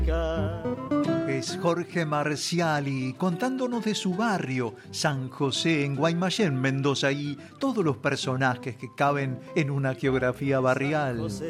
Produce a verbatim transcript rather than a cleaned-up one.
Es Jorge Marciali contándonos de su barrio, San José, en Guaymallén, Mendoza, y todos los personajes que caben en una geografía barrial.